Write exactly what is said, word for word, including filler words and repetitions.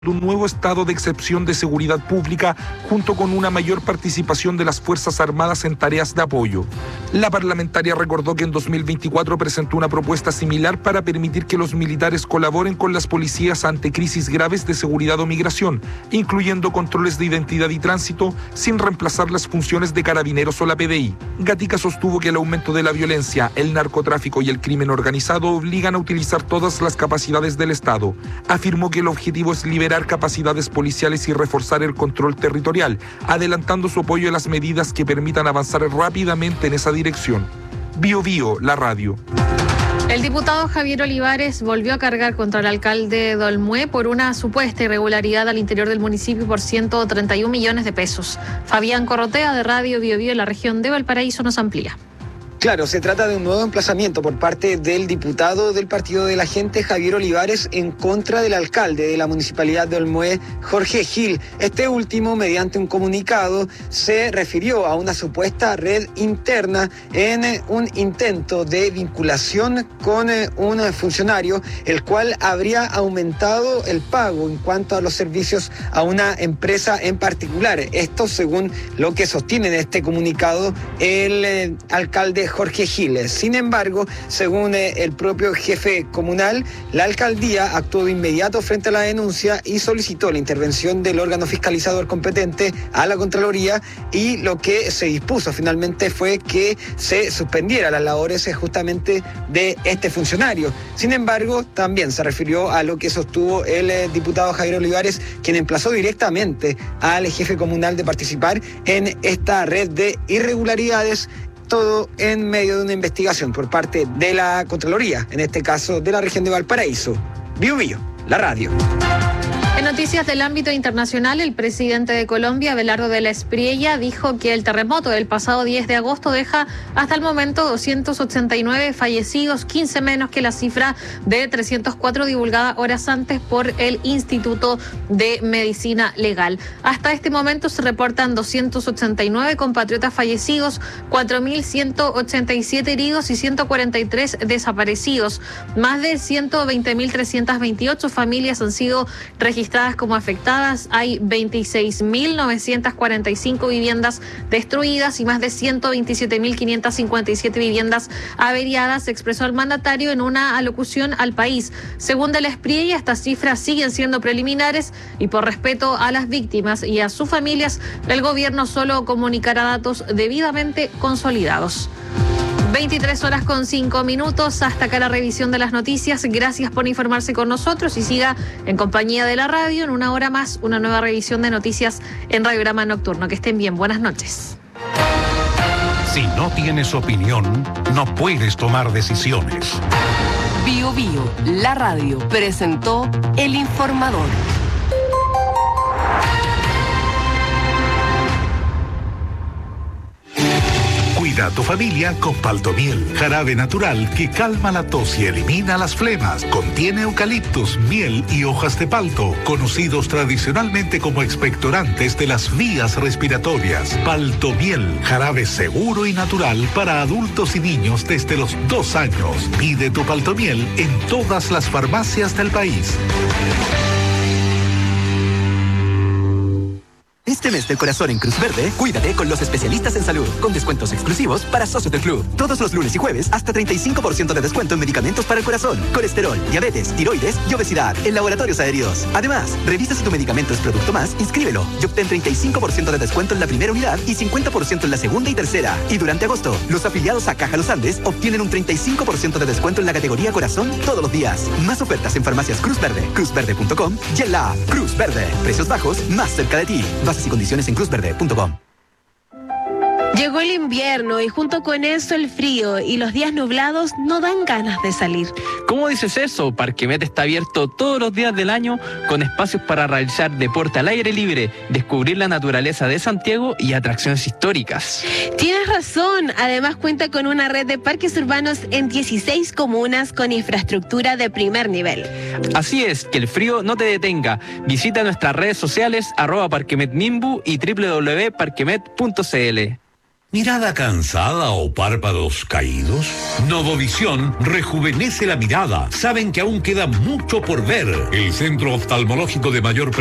un nuevo estado de excepción de seguridad pública junto con una mayor participación de las Fuerzas Armadas en tareas de apoyo. La parlamentaria recordó que en dos mil veinticuatro presentó una propuesta similar para permitir que los militares colaboren con las policías ante crisis graves de seguridad o migración, incluyendo controles de identidad y tránsito, sin reemplazar las funciones de carabineros o la P D I. Gatica sostuvo que el aumento de la violencia, el narcotráfico y el crimen organizado obligan a utilizar todas las capacidades del Estado. Afirmó que el objetivo es liberar capacidades policiales y reforzar el control territorial, adelantando su apoyo a las medidas que permitan avanzar rápidamente en esa dirección. Bio Bio, la radio. El diputado Javier Olivares volvió a cargar contra el alcalde de Olmué por una supuesta irregularidad al interior del municipio por ciento treinta y un millones de pesos. Fabián Corrotea, de Radio Bio Bio en la región de Valparaíso, nos amplía. Claro, se trata de un nuevo emplazamiento por parte del diputado del Partido de la Gente, Javier Olivares, en contra del alcalde de la Municipalidad de Olmué, Jorge Gil. Este último, mediante un comunicado, se refirió a una supuesta red interna en un intento de vinculación con un funcionario, el cual habría aumentado el pago en cuanto a los servicios a una empresa en particular. Esto según lo que sostiene en este comunicado el eh, alcalde Jorge Giles. Sin embargo, según eh, el propio jefe comunal, la alcaldía actuó de inmediato frente a la denuncia y solicitó la intervención del órgano fiscalizador competente a la Contraloría, y lo que se dispuso finalmente fue que se suspendiera las labores eh, justamente de este funcionario. Sin embargo, también se refirió a lo que sostuvo el eh, diputado Javier Olivares, quien emplazó directamente al jefe comunal de participar en esta red de irregularidades, todo en medio de una investigación por parte de la Contraloría, en este caso de la región de Valparaíso. Bio Bio, la radio. En noticias del ámbito internacional, el presidente de Colombia, Abelardo de la Espriella, dijo que el terremoto del pasado diez de agosto deja hasta el momento doscientos ochenta y nueve fallecidos, quince menos que la cifra de trescientos cuatro divulgada horas antes por el Instituto de Medicina Legal. Hasta este momento se reportan doscientos ochenta y nueve compatriotas fallecidos, cuatro mil ciento ochenta y siete heridos y ciento cuarenta y tres desaparecidos. Más de ciento veinte mil trescientas veintiocho familias han sido registradas como afectadas. Hay veintiséis mil novecientas cuarenta y cinco viviendas destruidas y más de ciento veintisiete mil quinientas cincuenta y siete viviendas averiadas, expresó el mandatario en una alocución al país. Según de la Espriella, estas cifras siguen siendo preliminares y por respeto a las víctimas y a sus familias, el gobierno solo comunicará datos debidamente consolidados. veintitrés horas con cinco minutos, hasta acá la revisión de las noticias. Gracias por informarse con nosotros y siga en compañía de la radio. En una hora más, una nueva revisión de noticias en Radiograma Nocturno. Que estén bien, buenas noches. Si no tienes opinión, no puedes tomar decisiones. Bio Bio, la radio, presentó El Informador. Cuida a tu familia con Paltomiel, jarabe natural que calma la tos y elimina las flemas. Contiene eucaliptus, miel y hojas de palto, conocidos tradicionalmente como expectorantes de las vías respiratorias. Paltomiel, jarabe seguro y natural para adultos y niños desde los dos años. Pide tu Paltomiel en todas las farmacias del país. Este mes del corazón en Cruz Verde, cuídate con los especialistas en salud, con descuentos exclusivos para socios del club. Todos los lunes y jueves, hasta treinta y cinco por ciento de descuento en medicamentos para el corazón, colesterol, diabetes, tiroides y obesidad en laboratorios adheridos. Además, revisa si tu medicamento es producto más, inscríbelo y obtén treinta y cinco por ciento de descuento en la primera unidad y cincuenta por ciento en la segunda y tercera. Y durante agosto, los afiliados a Caja Los Andes obtienen un treinta y cinco por ciento de descuento en la categoría corazón todos los días. Más ofertas en farmacias Cruz Verde, cruz verde punto com y en la app Cruz Verde. Precios bajos, más cerca de ti. Bases y condiciones en cruz verde punto com. Llegó el invierno y junto con eso el frío, y los días nublados no dan ganas de salir. ¿Cómo dices eso? Parquemet está abierto todos los días del año con espacios para realizar deporte al aire libre, descubrir la naturaleza de Santiago y atracciones históricas. Tienes razón, además cuenta con una red de parques urbanos en dieciséis comunas con infraestructura de primer nivel. Así es, que el frío no te detenga. Visita nuestras redes sociales arroba parquemetmimbu y doble u doble u doble u punto parquemet punto c l. ¿Mirada cansada o párpados caídos? Novovisión rejuvenece la mirada. Saben que aún queda mucho por ver. El centro oftalmológico de mayor